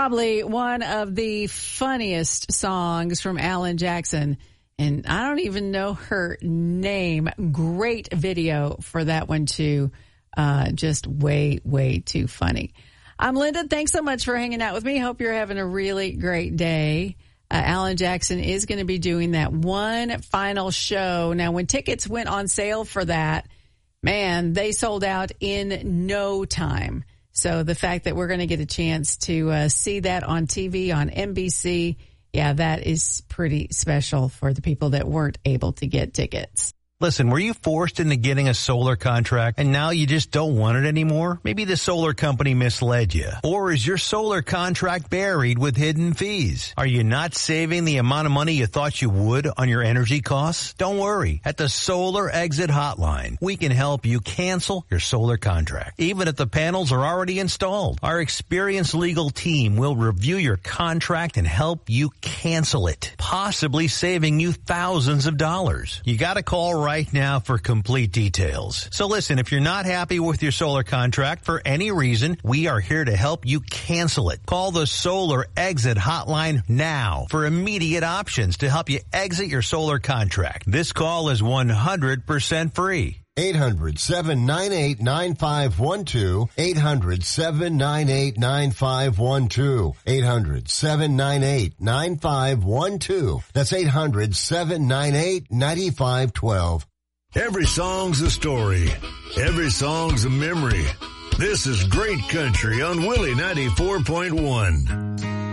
probably one of the funniest songs from Alan Jackson. And I don't even know her name. Great video for that one, too. Just way, way too funny. I'm Linda. Thanks so much for hanging out with me. Hope you're having a really great day. Alan Jackson is going to be doing that one final show. Now, when tickets went on sale for that, man, they sold out in no time. So the fact that we're going to get a chance to see that on TV, on NBC, yeah, that is pretty special for the people that weren't able to get tickets. Listen, were you forced into getting a solar contract and now you just don't want it anymore? Maybe the solar company misled you. Or is your solar contract buried with hidden fees? Are you not saving the amount of money you thought you would on your energy costs? Don't worry. At the Solar Exit Hotline, we can help you cancel your solar contract, even if the panels are already installed. Our experienced legal team will review your contract and help you cancel it, possibly saving you thousands of dollars. You got to call right now for complete details. So listen, if you're not happy with your solar contract for any reason, we are here to help you cancel it. Call the Solar Exit Hotline now for immediate options to help you exit your solar contract. This call is 100% free. 800-798-9512. 800-798-9512. 800-798-9512. That's 800-798-9512. Every song's a story. Every song's a memory. This is Great Country on Willie 94.1.